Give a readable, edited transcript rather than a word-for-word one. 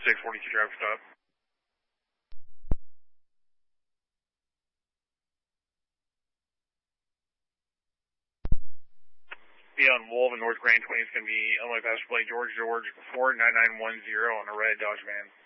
642 traffic stop. Be on Wolf and North Grand 20 is going to be Illinois Passenger Plate George 49910 on a red Dodge van.